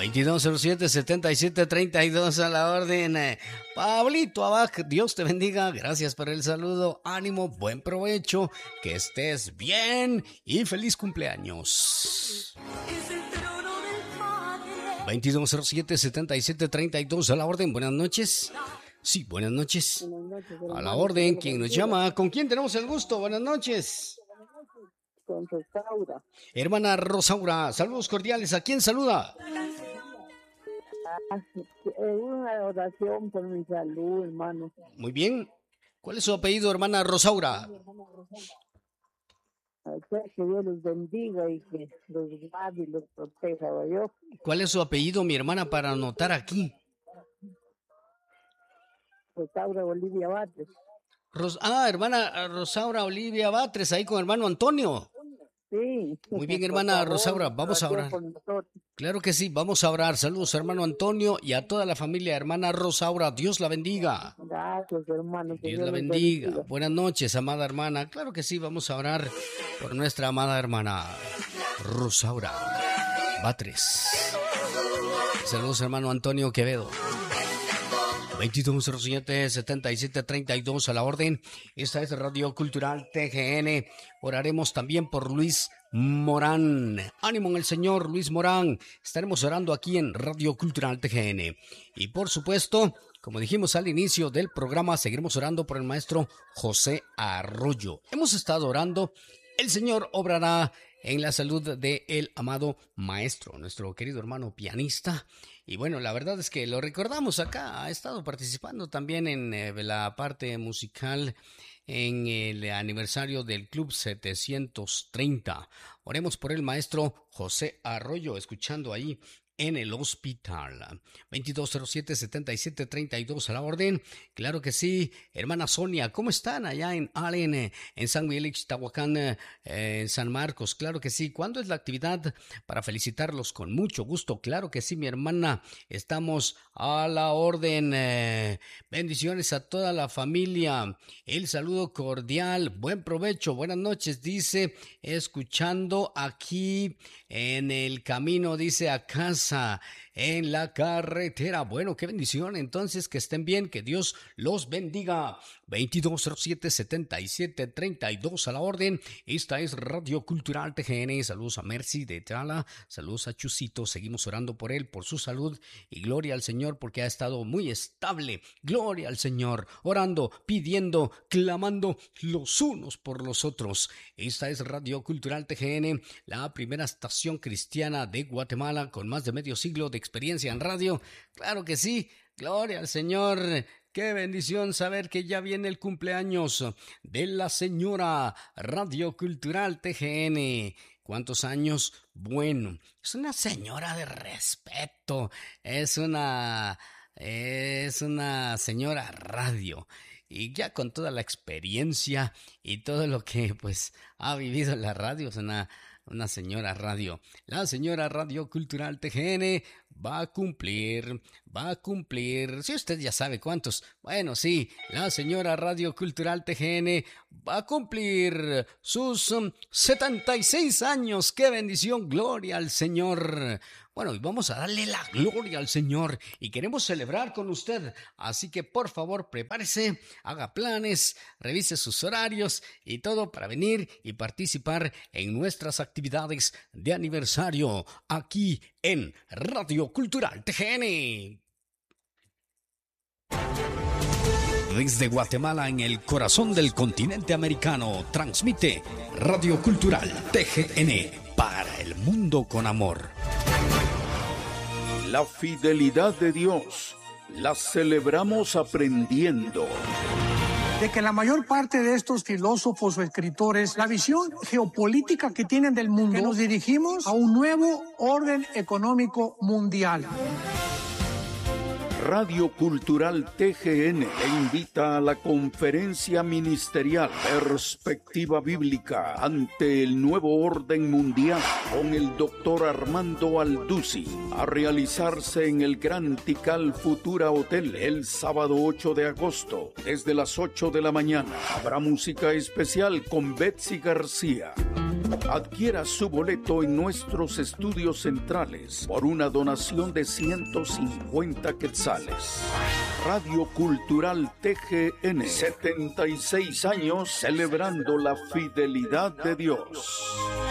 2207-7732 a la orden. Pablito Abaj, Dios te bendiga. Gracias por el saludo. Ánimo, buen provecho. Que estés bien y feliz cumpleaños. 2207-7732 a la orden. Buenas noches. Sí, buenas noches. A la orden. ¿Quién nos llama? ¿Con quién tenemos el gusto? Buenas noches. Con Rosaura. Hermana Rosaura, saludos cordiales. ¿A quién saluda? Una oración por mi salud, hermano. Muy bien. ¿Cuál es su apellido, hermana Rosaura? Que Dios los bendiga y que los guarde y los proteja, ¿yo? ¿Cuál es su apellido, mi hermana, para anotar aquí? Rosaura Olivia Batres. Hermana Rosaura Olivia Batres, ahí con hermano Antonio. Sí. Muy bien, hermana Rosaura, vamos a orar. Claro que sí, vamos a orar. Saludos, hermano Antonio, y a toda la familia, hermana Rosaura. Dios la bendiga. Gracias, hermano. Dios la bendiga. Buenas noches, amada hermana. Claro que sí, vamos a orar por nuestra amada hermana Rosaura Batres. Saludos, hermano Antonio Quevedo. 2207-7732 a la orden. Esta es Radio Cultural TGN. Oraremos también por Luis Morán. Ánimo en el Señor, Luis Morán. Estaremos orando aquí en Radio Cultural TGN. Y por supuesto, como dijimos al inicio del programa, seguiremos orando por el maestro José Arroyo. Hemos estado orando. El Señor obrará en la salud de el amado maestro, nuestro querido hermano pianista. Y bueno, la verdad es que lo recordamos acá, ha estado participando también en la parte musical en el aniversario del Club 730. Oremos por el maestro José Arroyo, escuchando ahí en el hospital. 2207-7732 a la orden. Claro que sí. Hermana Sonia, ¿cómo están allá en Allen, en San Miguel Ixtahuacán, en San Marcos? Claro que sí. ¿Cuándo es la actividad? Para felicitarlos con mucho gusto. Claro que sí, mi hermana. Estamos a la orden. Bendiciones a toda la familia. El saludo cordial. Buen provecho. Buenas noches, dice. Escuchando aquí en el camino, dice, a casa. En la carretera. Bueno, qué bendición. Entonces, que estén bien, que Dios los bendiga. 2207-7732 a la orden. Esta es Radio Cultural TGN. Saludos a Mercy de Tala. Saludos a Chusito. Seguimos orando por él, por su salud. Y gloria al Señor porque ha estado muy estable. Gloria al Señor. Orando, pidiendo, clamando los unos por los otros. Esta es Radio Cultural TGN, la primera estación cristiana de Guatemala con más de medio siglo de experiencia en radio. Claro que sí. Gloria al Señor. Qué bendición saber que ya viene el cumpleaños de la señora Radio Cultural TGN. ¿Cuántos años? Bueno, es una señora de respeto. Es una señora radio. Y ya con toda la experiencia y todo lo que pues ha vivido en la radio, es una señora radio. La señora Radio Cultural TGN va a cumplir, si usted ya sabe cuántos. Bueno, sí, la señora Radio Cultural TGN va a cumplir sus 76 años. ¡Qué bendición! ¡Gloria al Señor! Bueno, y vamos a darle la gloria al Señor y queremos celebrar con usted. Así que por favor prepárese, haga planes, revise sus horarios y todo para venir y participar en nuestras actividades de aniversario aquí en Radio Cultural TGN. Desde Guatemala, en el corazón del continente americano, transmite Radio Cultural TGN para el mundo con amor. La fidelidad de Dios la celebramos aprendiendo. De que la mayor parte de estos filósofos o escritores, la visión geopolítica que tienen del mundo, que nos dirigimos a un nuevo orden económico mundial. Radio Cultural TGN le invita a la conferencia ministerial Perspectiva Bíblica ante el Nuevo Orden Mundial con el Dr. Armando Alduzzi a realizarse en el Gran Tikal Futura Hotel el sábado 8 de agosto desde las 8 de la mañana. Habrá música especial con Betsy García. Adquiera su boleto en nuestros estudios centrales por una donación de 150 quetzales. Radio Cultural TGN, 76 años celebrando la fidelidad de Dios.